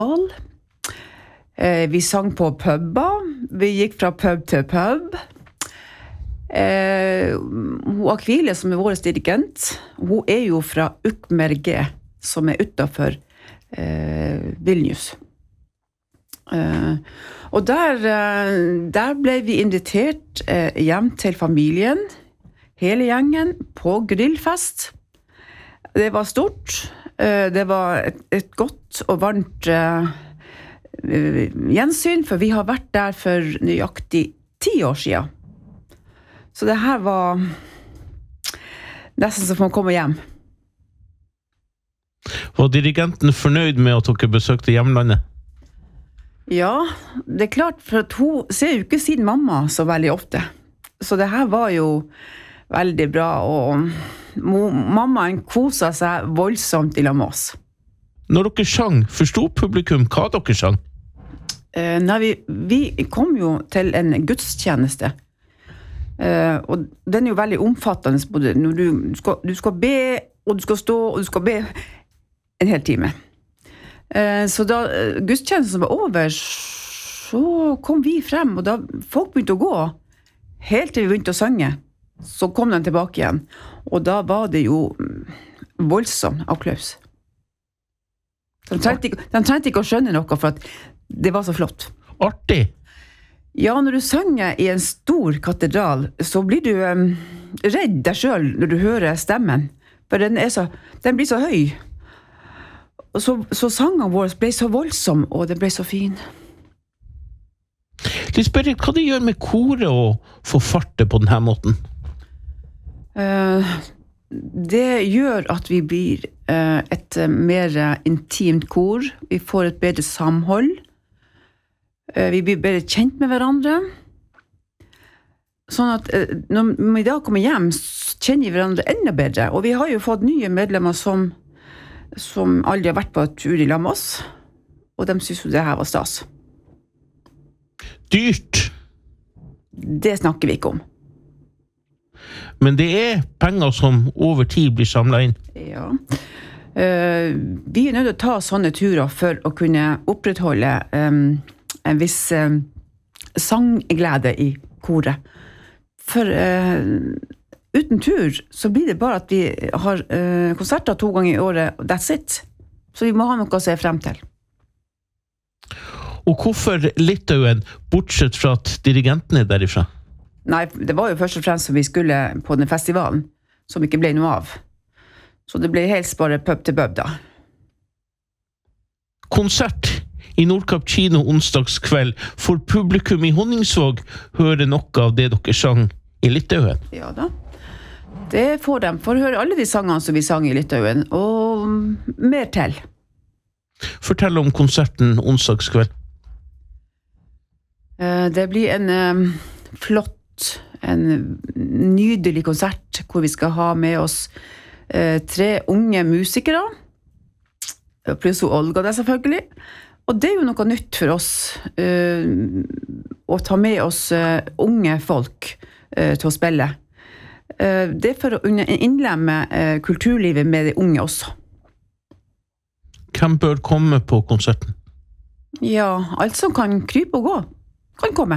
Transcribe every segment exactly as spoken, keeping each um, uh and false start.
Eh, vi sang på puber. Vi gikk fra pub til pub. Eh, hun Akvile, som er vår dirigent, hun er jo fra Ukmergė, som er utenfor eh, Vilnius. Eh, og der, eh, der ble vi invitert eh, hjem til familien, hele gjengen, på grillfest. Det var stort. Eh, det var et, et godt og varmt eh, gjensyn, for vi har vært der for nøyaktig ti år siden. Så det her var nesten som å komme hjem. Var dirigenten fornøyd med at dere besøkte hjemlandet? Ja, det er klart, for at hun ser jo ikke sin mamma så veldig ofte. Så det her var jo veldig bra, og mammaen koset seg voldsomt i lag med oss. Når dere sang, forstod publikum hva dere sang? Eh, nei, vi, vi kom jo til en gudstjeneste. Eh, og den er jo veldig omfattende, både når du, du, skal, du skal be, og du skal stå, og du skal be en hel time. Eh, så da gudstjenesten var over, så kom vi frem, og da folk begynte å gå, helt til vi begynte å synge, så kom den tilbake igjen. Og da var det jo voldsom applaus. De trengte, ikke, de trengte ikke å skjønne noe, for at det var så flott. Artig! Ja, når du synger i en stor katedral, så blir du um, redd deg selv når du hører stemmen. For den, er så, den blir så høy. Og så, så sangen vår ble så voldsom, og det ble så fin. Lisbeth, hva det gjør med koret å få farte på denne måten? Uh, det gjør at vi blir uh, et uh, mer intimt kor. Vi får et bedre samhold. Uh, vi blir bedre kjent med hverandre. Sånn at uh, når vi da kommer hjem, så kjenner vi hverandre enda bedre. Og vi har jo fått nye medlemmer som, som aldri har vært på tur i lag med oss. Og de synes jo det her var stas. Dyrt? Det snakker vi ikke om. Men det er penger som over tid blir samlet inn. Ja. Uh, vi er nødt til å ta sånne turer for å kunne opprettholde um, en viss um, sangglede i koret. For uh, uten tur så blir det bare at vi har uh, konserter to ganger i året, that's it. Så vi må ha noe å se frem til. Og hvorfor Litauen, bortsett fra at dirigenten er derifra? Nei, det var jo først og fremst som vi skulle på den festivalen, som ikke ble noe av. Så det ble helst bare pub til pub da. Konsert i Nordkapp kino onsdagskveld. For publikum i Honningsvåg høre noe av det dere sang i Litauen? Ja da. Det får de. For å høre alle de sangene som vi sang i Litauen, og mer til. Fortell om konserten onsdagskveld. Det blir en flott, en nydelig konsert, hvor vi skal ha med oss tre unge musikere, pluss Olga der selvfølgelig. Og det er jo noe nytt for oss, å ta med oss unge folk til å spille. Det er for å innlemme kulturlivet med de unge også. Hvem bør komme på konserten? Ja, alt som kan krype og gå, kan komme.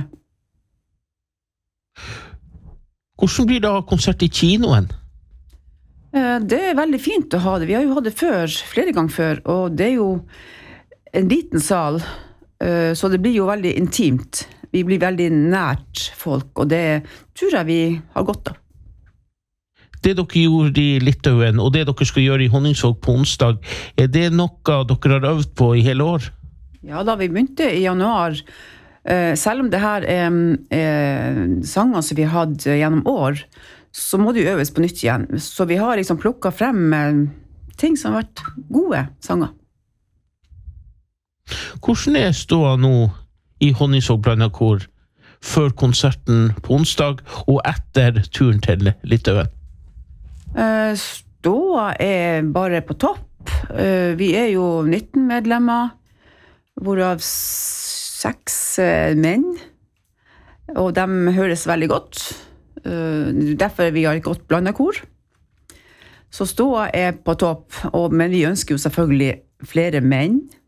Hvordan blir det å ha konsert i kinoen? Det er veldig fint å ha det. Vi har jo hatt det før, flere ganger før, og det er jo en liten sal, så det blir jo veldig intimt. Vi blir veldig nært folk, og det tror jeg vi har godt av. Det dere gjorde i Litauen, og det dere skal gjøre i Honningsvåg på onsdag, er det noe dere har øvd på i hele år? Ja, da vi begynte i januar, selv om det her er, er sanger som vi har hatt gjennom år, så må det jo øves på nytt igjen. Så vi har liksom plukket frem ting som har vært gode sanger. Hvordan er ståa nå i Honningsvåg Blandakor før konserten på onsdag og etter turen til Litauen? Ståa er bare på topp. Vi er jo nitten medlemmer, hvorav seks menn, og de høres veldig godt. Derfor vi har et godt blandakor. Så ståa er på topp, og, men vi ønsker jo selvfølgelig flere menn,